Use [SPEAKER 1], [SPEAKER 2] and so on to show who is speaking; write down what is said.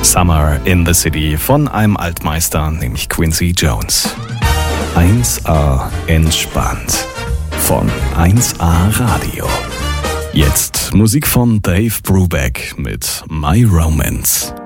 [SPEAKER 1] Summer in the City von einem Altmeister, nämlich Quincy Jones. 1A entspannt von 1A Radio. Jetzt Musik von Dave Brubeck mit My Romance.